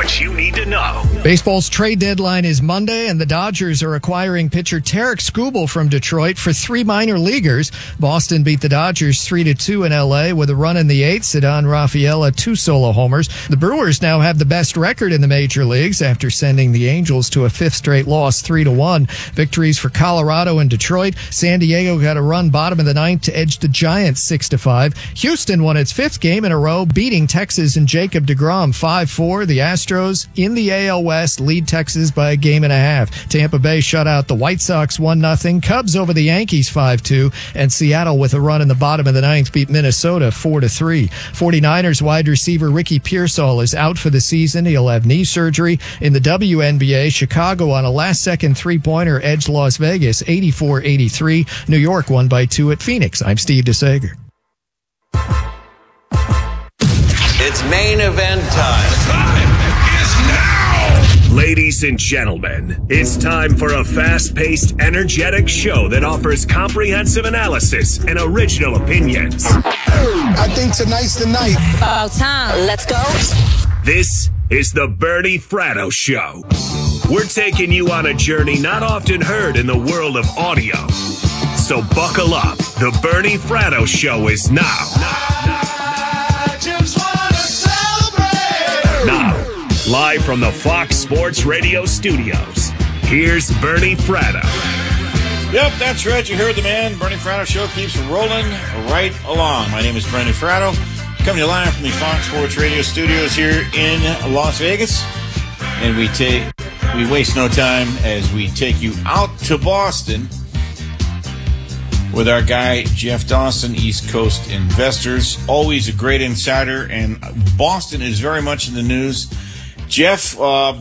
what you need to know. Baseball's trade deadline is Monday, and the Dodgers are acquiring pitcher Tarek Skubal from Detroit for 3 minor leaguers. Boston beat the Dodgers 3-2 in L.A. with a run in the 8th. Ceddanne Rafaela 2 solo homers. The Brewers now have the best record in the major leagues after sending the Angels to a 5th straight loss 3-1. Victories for Colorado and Detroit. San Diego got a run bottom of the 9th to edge the Giants 6-5. Houston won its 5th game in a row, beating Texas and Jacob deGrom 5-4. The Astros in the AL West lead Texas by a game and a half. Tampa Bay shut out the White Sox 1-0. Cubs over the Yankees 5-2. And Seattle, with a run in the bottom of the 9th, beat Minnesota 4-3. 49ers wide receiver Ricky Pearsall is out for the season. He'll have knee surgery. In the WNBA, Chicago on a last-second three-pointer edged Las Vegas 84-83. New York won by 2 at Phoenix. I'm Steve DeSager. It's main event time. The time is now! Ladies and gentlemen, it's time for a fast-paced, energetic show that offers comprehensive analysis and original opinions. I think tonight's the night. About time. Let's go. This is the Bernie Fratto Show. We're taking you on a journey not often heard in the world of audio. So buckle up. The Bernie Fratto Show is now. Now, live from the Fox Sports Radio studios, here's Bernie Fratto. Yep, that's right. You heard the man. Bernie Fratto Show keeps rolling right along. My name is Bernie Fratto, coming to you live from the Fox Sports Radio studios here in Las Vegas. And we waste no time as we take you out to Boston with our guy, Jeff Dawson, East Coast Investors. Always a great insider, and Boston is very much in the news. Jeff, we're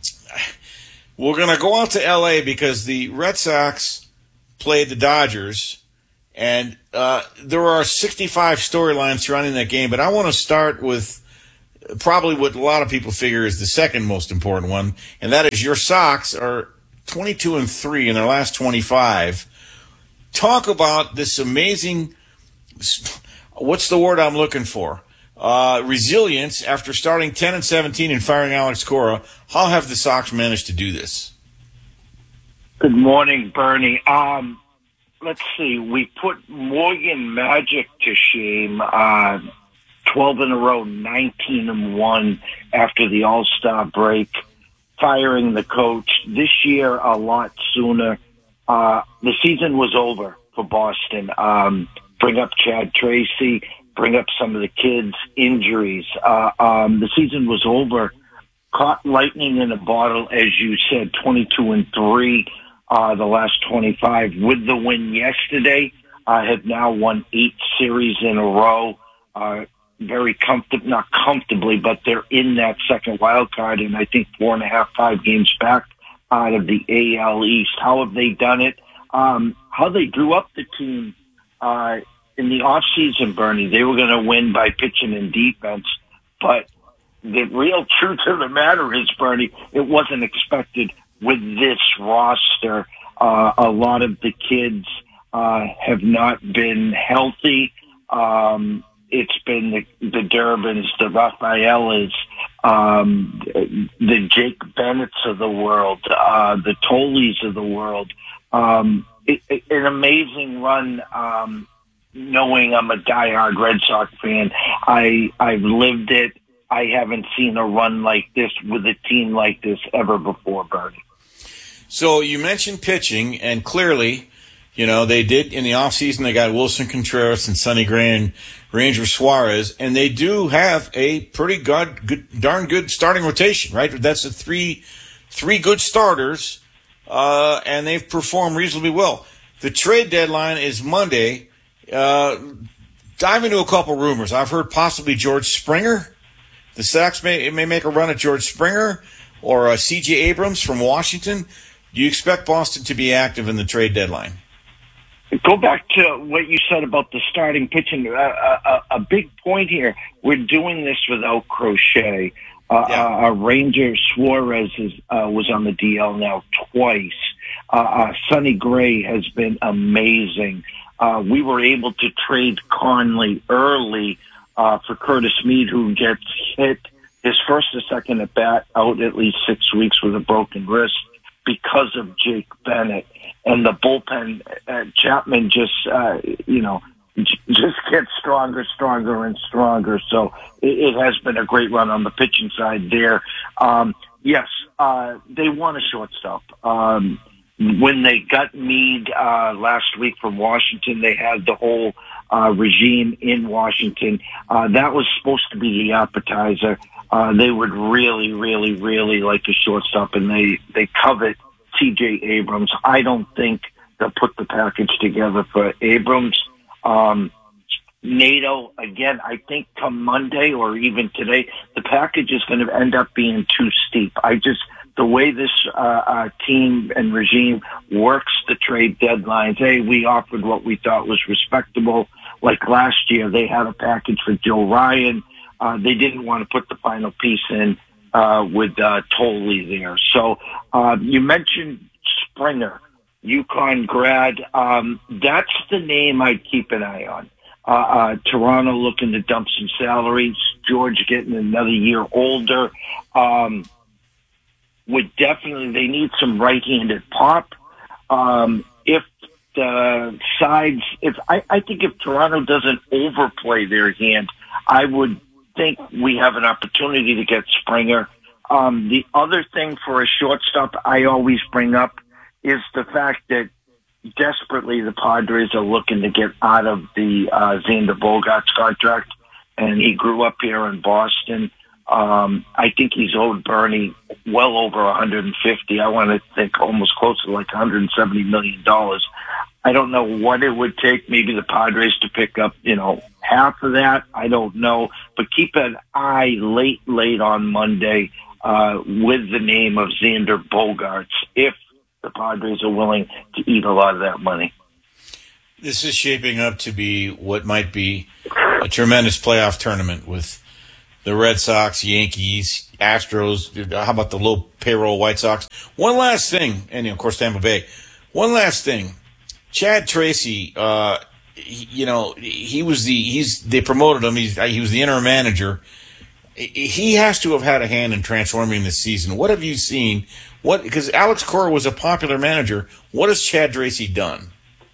going to go out to L.A. because the Red Sox played the Dodgers, and there are 65 storylines surrounding that game, but I want to start with probably what a lot of people figure is the second most important one, and that is your Sox are 22-3 in their last 25. Talk about this amazing, what's the word I'm looking for? Resilience after starting 10-17 and firing Alex Cora. How have the Sox managed to do this? Good morning, Bernie. Let's see. We put Morgan Magic to shame. 12 in a row, 19-1 after the All-Star break, firing the coach. This year, a lot sooner. The season was over for Boston. Bring up Chad Tracy, bring up some of the kids' injuries. The season was over. Caught lightning in a bottle, as you said, 22-3, the last 25. With the win yesterday, have now won 8 series in a row. Very comfortable, not comfortably, but they're in that second wild card, and I think 4.5, 5 games back out of the AL East. How have they done it? How they drew up the team in the offseason, Bernie. They were going to win by pitching and defense, but the real truth of the matter is, Bernie, it wasn't expected with this roster. A lot of the kids have not been healthy. It's been the Durbins, the Rafaelas, the Jake Bennetts of the world, the Tolleys of the world. An amazing run, knowing I'm a diehard Red Sox fan. I've lived it. I haven't seen a run like this with a team like this ever before, Bernie. So you mentioned pitching, and clearly, you know, they did in the offseason, they got Wilson Contreras and Sonny Gray and Ranger Suarez, and they do have a pretty darn good starting rotation, right? That's a three good starters, and they've performed reasonably well. The trade deadline is Monday. Dive into a couple rumors. I've heard possibly George Springer. The Sox may make a run at George Springer or C.J. Abrams from Washington. Do you expect Boston to be active in the trade deadline? Go back to what you said about the starting pitching. A big point here. We're doing this without Crochet. Ranger Suarez was on the DL now twice. Sonny Gray has been amazing. We were able to trade Conley early for Curtis Mead, who gets hit his first or second at bat, out at least 6 weeks with a broken wrist because of Jake Bennett. And the bullpen, Chapman just gets stronger and stronger. So it has been a great run on the pitching side there. Yes, they want a shortstop. When they got Meade last week from Washington, they had the whole regime in Washington. That was supposed to be the appetizer. They would really, really, really like a shortstop, and they covet T.J. Abrams. I don't think they'll put the package together for Abrams. NATO, again, I think come Monday or even today, the package is going to end up being too steep. The way this team and regime works the trade deadlines, we offered what we thought was respectable. Like last year, they had a package for Joe Ryan. They didn't want to put the final piece in with Tolley there. So you mentioned Springer, UConn grad. That's the name I'd keep an eye on. Toronto looking to dump some salaries. George getting another year older. They need some right-handed pop. If the sides, I think if Toronto doesn't overplay their hand, I would think we have an opportunity to get Springer. The other thing for a shortstop I always bring up is the fact that desperately the Padres are looking to get out of the Xander Bogaerts contract, and he grew up here in Boston. I think he's owed Bernie well over 150. I want to think almost close to like $170 million. I don't know what it would take, maybe the Padres to pick up, half of that. I don't know, but keep an eye late on Monday with the name of Xander Bogaerts if the Padres are willing to eat a lot of that money. This is shaping up to be what might be a tremendous playoff tournament with the Red Sox, Yankees, Astros. How about the low payroll White Sox? One last thing, and of course Tampa Bay. One last thing, Chad Tracy. They promoted him. He was the interim manager. He has to have had a hand in transforming this season. What have you seen? Because Alex Cora was a popular manager. What has Chad Tracy done?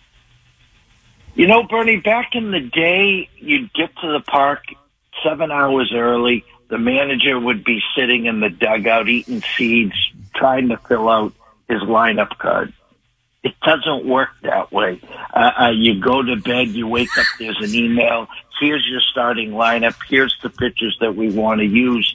Bernie, back in the day, you'd get to the park 7 hours early. The manager would be sitting in the dugout eating seeds, trying to fill out his lineup card. It doesn't work that way. You go to bed, you wake up, there's an email. Here's your starting lineup. Here's the pitchers that we want to use.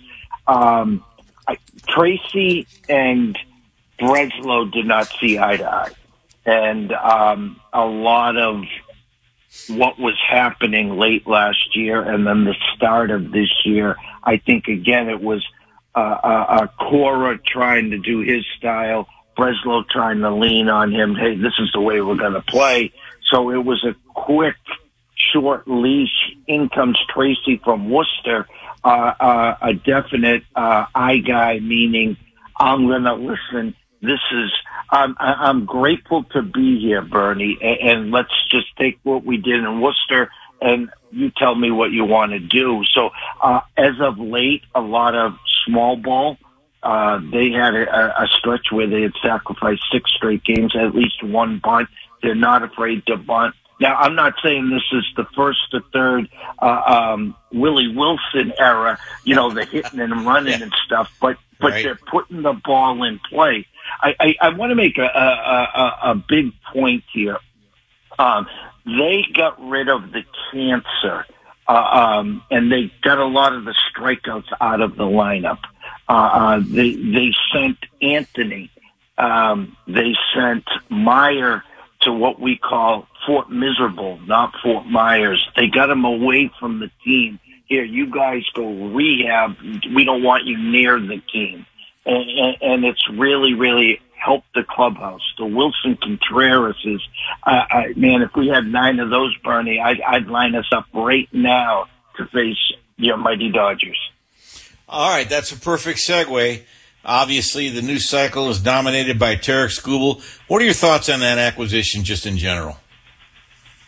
Tracy and Breslow did not see eye to eye. And a lot of what was happening late last year and then the start of this year, I think, again, it was Cora trying to do his style, Breslow trying to lean on him. Hey, this is the way we're going to play. So it was a quick, short leash. In comes Tracy from Worcester, a definite eye guy, meaning I'm going to listen. I'm grateful to be here, Bernie, and let's just take what we did in Worcester and you tell me what you want to do. So as of late, a lot of small ball. They had a stretch where they had sacrificed 6 straight games, at least one bunt. They're not afraid to bunt. Now, I'm not saying this is the first or third Willie Wilson era, the hitting and running and stuff, but right. They're putting the ball in play. I want to make a big point here. They got rid of the cancer, and they got a lot of the strikeouts out of the lineup. They sent Anthony. They sent Meyer to what we call Fort Miserable, not Fort Myers. They got him away from the team. Here, you guys go rehab. We don't want you near the team. And it's really, really helped the clubhouse. The Wilson Contreras is, man, if we had 9 of those, Bernie, I'd line us up right now to face your mighty Dodgers. All right, that's a perfect segue. Obviously, the new cycle is dominated by Tarik Skubal. What are your thoughts on that acquisition just in general?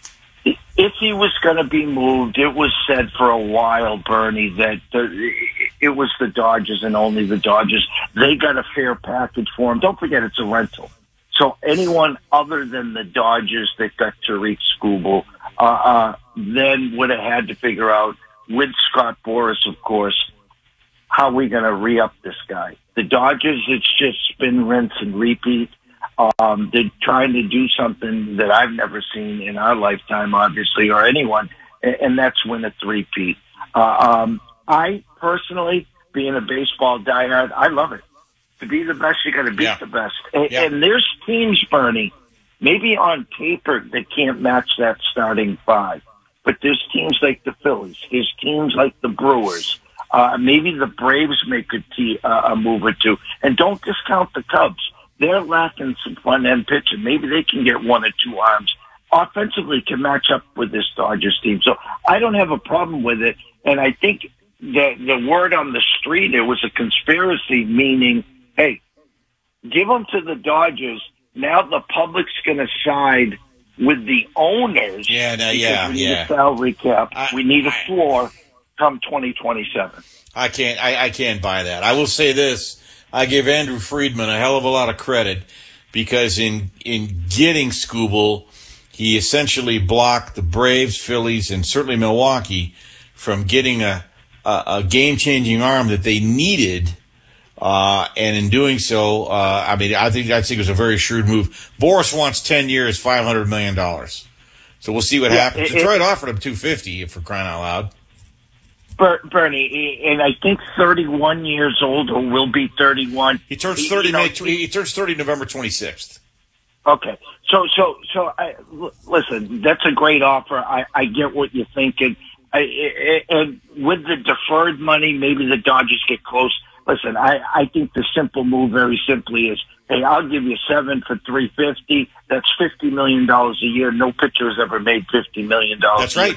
If he was going to be moved, it was said for a while, Bernie, that it was the Dodgers and only the Dodgers. They got a fair package for him. Don't forget, it's a rental. So anyone other than the Dodgers that got Tariq Skubal then would have had to figure out, with Scott Boras, of course, how are we going to re-up this guy? The Dodgers, it's just spin, rinse, and repeat. They're trying to do something that I've never seen in our lifetime, obviously, or anyone, and that's win a three-peat. I personally, being a baseball diehard, I love it. To be the best, you got to beat the best. And there's teams, Bernie, maybe on paper that can't match that starting five. But there's teams like the Phillies. There's teams like the Brewers. Maybe the Braves make a move or two. And don't discount the Cubs. They're lacking some front-end pitching. Maybe they can get one or two arms. Offensively can match up with this Dodgers team. So I don't have a problem with it. And I think the word on the street, it was a conspiracy, meaning, hey, give them to the Dodgers. Now the public's going to side with the owners. We need a salary cap. We need a floor come 2027. I can't buy that. I will say this. I give Andrew Friedman a hell of a lot of credit because in getting Skubal, he essentially blocked the Braves, Phillies, and certainly Milwaukee from getting a game-changing arm that they needed. And in doing so, I think it was a very shrewd move. Boras wants 10 years, $500 million. So we'll see what happens. Detroit offered him $250 for crying out loud. Bernie, and I think 31 years old, or will be 31. He turns 30 he turns 30 November 26th. Okay. So listen, that's a great offer. I get what you're thinking. And with the deferred money, maybe the Dodgers get close. Listen, I think the simple move, very simply, is, hey, I'll give you 7 for $350. That's $50 million a year. No pitcher has ever made $50 million. That's right.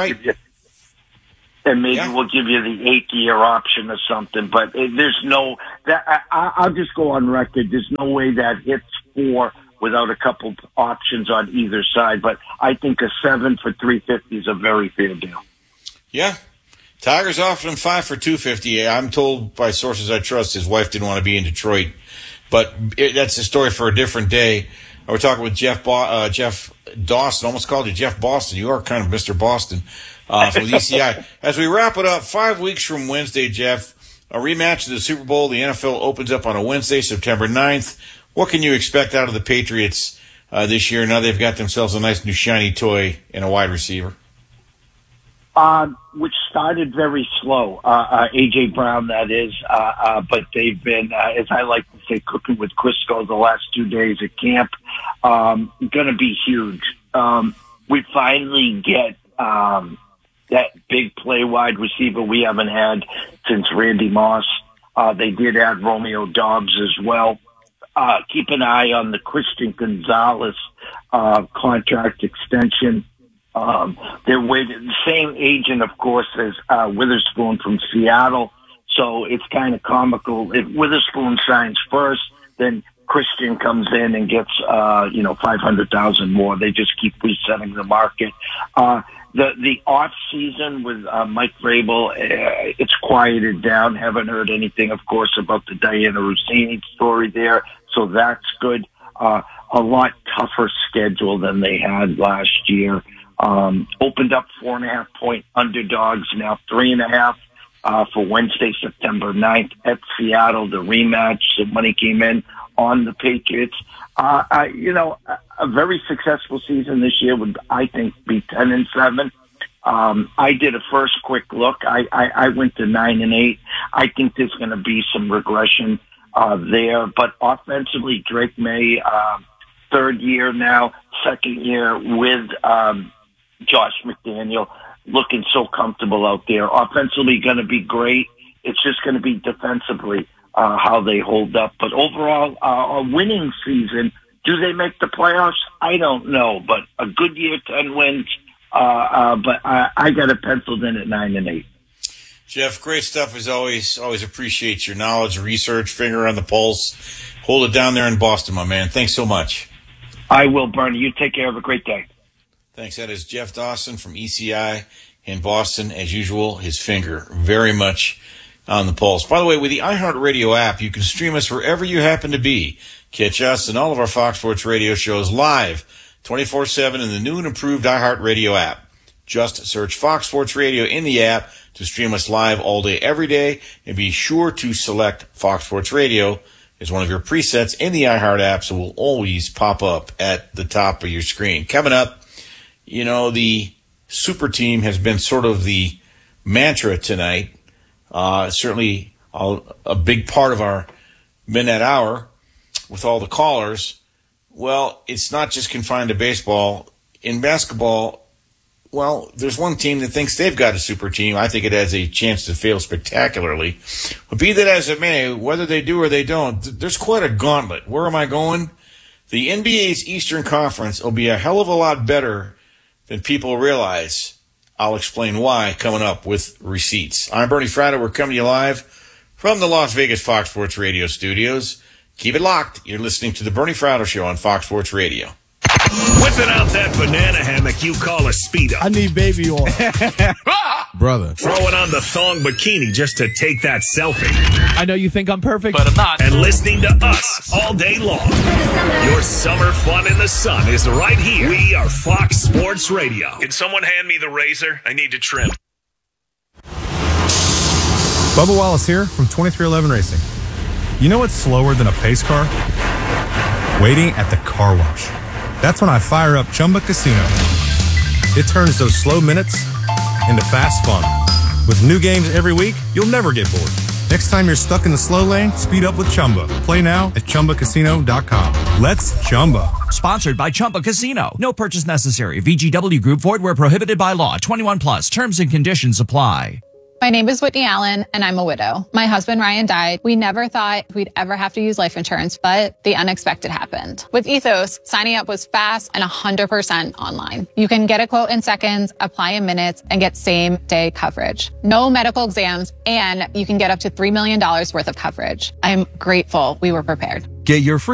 We'll give you the 8-year option or something. But there's no that. I'll just go on record. There's no way that hits 4 without a couple options on either side. But I think a 7 for $350 is a very fair deal. Yeah. Tigers offered him 5 for $250. I'm told by sources I trust his wife didn't want to be in Detroit, but that's a story for a different day. We're talking with Jeff Dawson. Almost called you Jeff Boston. You are kind of Mr. Boston from ECI. As we wrap it up, 5 weeks from Wednesday, Jeff, a rematch of the Super Bowl. The NFL opens up on a Wednesday, September 9th. What can you expect out of the Patriots this year? Now they've got themselves a nice new shiny toy in a wide receiver. Which started very slow. A.J. Brown, that is. But they've been, as I like to say, cooking with Crisco the last 2 days at camp. Going to be huge. We finally get that big play wide receiver we haven't had since Randy Moss. They did add Romeo Doubs as well. Keep an eye on the Christian Gonzalez contract extension. They're with the same agent, of course, as Witherspoon from Seattle. So it's kind of comical. If Witherspoon signs first, then Christian comes in and gets, $500,000 more. They just keep resetting the market. The off season with Mike Vrabel, it's quieted down. Haven't heard anything, of course, about the Diana Rossini story there. So that's good. A lot tougher schedule than they had last year. Opened up 4.5-point underdogs, now 3.5 for Wednesday, September 9th at Seattle. The rematch, the money came in on the Patriots. A very successful season this year would, I think, be 10-7. I did a first quick look. I went to 9-8. I think there's going to be some regression there, but offensively, Drake May, third year now, second year with Josh McDaniel, looking so comfortable out there. Offensively, going to be great. It's just going to be defensively how they hold up. But overall, a winning season. Do they make the playoffs? I don't know, but a good year, 10 wins. But I got it penciled in at 9-8. Jeff, great stuff as always. Always appreciate your knowledge, research, finger on the pulse. Hold it down there in Boston, my man. Thanks so much. I will, Bernie. You take care. Have a great day. Thanks. That is Jeff Dawson from ECI in Boston. As usual, his finger very much on the pulse. By the way, with the iHeartRadio app, you can stream us wherever you happen to be. Catch us and all of our Fox Sports Radio shows live 24/7 in the new and improved iHeartRadio app. Just search Fox Sports Radio in the app to stream us live all day, every day, and be sure to select Fox Sports Radio as one of your presets in the iHeart app, so it will always pop up at the top of your screen. Coming up, the super team has been sort of the mantra tonight. Certainly a big part of our midnight hour with all the callers. Well, it's not just confined to baseball. In basketball, well, there's one team that thinks they've got a super team. I think it has a chance to fail spectacularly. But be that as it may, whether they do or they don't, there's quite a gauntlet. Where am I going? The NBA's Eastern Conference will be a hell of a lot better than people realize. I'll explain why coming up with receipts. I'm Bernie Fratto. We're coming to you live from the Las Vegas Fox Sports Radio studios. Keep it locked. You're listening to the Bernie Fratto Show on Fox Sports Radio. Whipping out that banana hammock you call a Speedo. I need baby oil. Brother. Throwing on the thong bikini just to take that selfie. I know you think I'm perfect, but I'm not. And listening to us all day long. Your summer fun in the sun is right here. We are Fox Sports Radio. Can someone hand me the razor? I need to trim. Bubba Wallace here from 2311 Racing. You know what's slower than a pace car? Waiting at the car wash. That's when I fire up Chumba Casino. It turns those slow minutes into fast fun. With new games every week, you'll never get bored. Next time you're stuck in the slow lane, speed up with Chumba. Play now at ChumbaCasino.com. Let's Chumba. Sponsored by Chumba Casino. No purchase necessary. VGW Group. Void where prohibited by law. 21 plus. Terms and conditions apply. My name is Whitney Allen, and I'm a widow. My husband, Ryan, died. We never thought we'd ever have to use life insurance, but the unexpected happened. With Ethos, signing up was fast and 100% online. You can get a quote in seconds, apply in minutes, and get same-day coverage. No medical exams, and you can get up to $3 million worth of coverage. I'm grateful we were prepared. Get your free